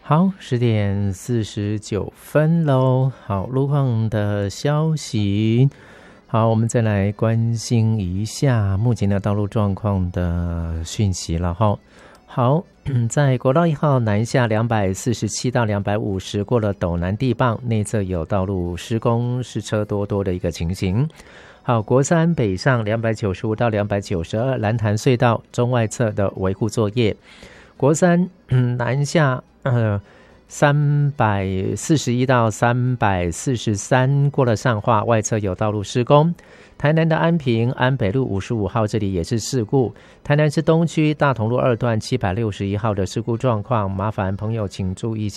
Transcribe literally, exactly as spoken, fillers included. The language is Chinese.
好，十点四十九分喽。好，路况的消息。好，我们再来关心一下目前的道路状况的讯息了哈。好，在国道一号南下两百四十七到两百五十过了斗南地磅，内侧有道路施工，是车多多的一个情形。好，国三北上两百九十五到两百九十二蓝潭隧道中外侧的维护作业。国三、嗯、南下呃三百四十一到三百四十三过了上化外侧有道路施工。台南的安平安北路五十五号这里也是事故。台南市东区大同路二段七百六十一号的事故状况，麻烦朋友请注意一下。